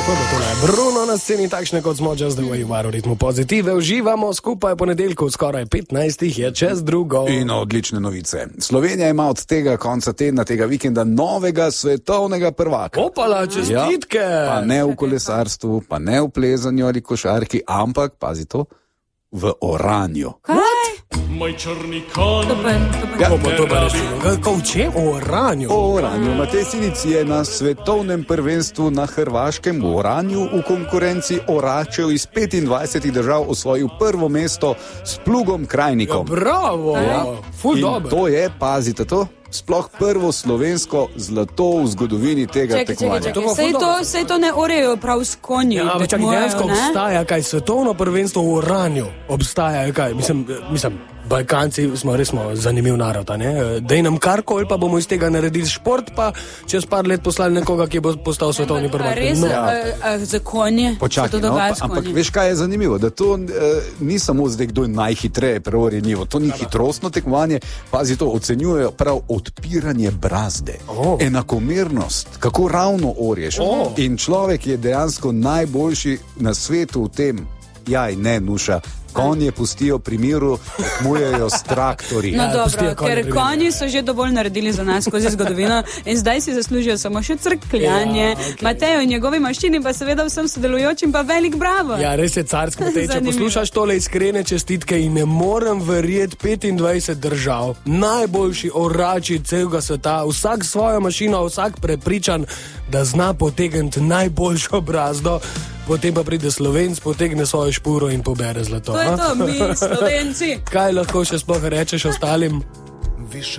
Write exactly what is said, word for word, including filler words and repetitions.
Tako je tole. Bruno na sceni, takšne kot smo, just the way you are, v ritmu pozitive. Uživamo skupaj ponedeljkov, skoraj petnajstih je čez drugo. In odlične novice. Slovenija ima od tega konca tedna, tega vikenda, novega svetovnega prvaka. Opala, čestitke! Ja, pa ne v kolesarstvu, pa ne v plezanju ali košarki, ampak, pazi to, v oranju. Kaj? Moj črni konj. Ja, Kako to pa rečemo? Kako v čem? O oranju? O oranju. Matej Silic je na svetovnem prvenstvu na Hrvaškem v oranju v konkurenci oračev iz petindvajsetih držav osvojil prvo mesto s plugom krajnikom. Ja, bravo! Ja. Ful In dobro. to je, pazite to, sploh prvo slovensko zlato v zgodovini tega Čekaj, čekaj, tekmovanja. čekaj. To bo Sej ful to, dobro. sej to ne orejo prav s konji. Ja, ampak čakaj, tekmujejo, dejansko ne? obstaja kaj svetovno prvenstvo v oranju. Obstaja kaj, mislim, mislim, Balkanci smo res smo zanimiv narod, a ne? Dej nam karkoli, pa bomo iz tega naredili šport, pa čez par let poslali nekoga, ki bo postal svetovni A prvak. res, No. a, a, za konje? Počakaj, Se to no, dogaja pa, s ampak konji? veš, kaj je zanimivo? Da to uh, ni samo zdaj, kdo je najhitreje preorje njivo. To ni hitrostno tekmovanje, pazi to, ocenjujejo prav odpiranje brazde, Oh. enakomernost, kako ravno orješ. Oh. In človek je dejansko najboljši na svetu v tem, jaj, ne, Nuša, konje pustijo pri miru, tekmujejo s traktorji. No Ja, dobro, pustijo konje ker pri konji so že dovolj naredili za nas skozi zgodovino in zdaj si zaslužijo samo še crkljanje. Ja, okej. Matejo in njegovi maščini pa seveda vsem sodelujočim pa velik bravo. Ja, res je carsko, Matej, če Zanimivo. poslušaš tole iskrene čestitke in ne morem verjeti, petindvajset držav, najboljši orači celega sveta, vsak svojo mašino, vsak prepričan, da zna potegniti najboljšo brazdo, potem pa pride Slovenc, potegne svojo špuro in pobere zlato. To je a? to, mi Slovenci. Kaj lahko še sploh rečeš ostalim?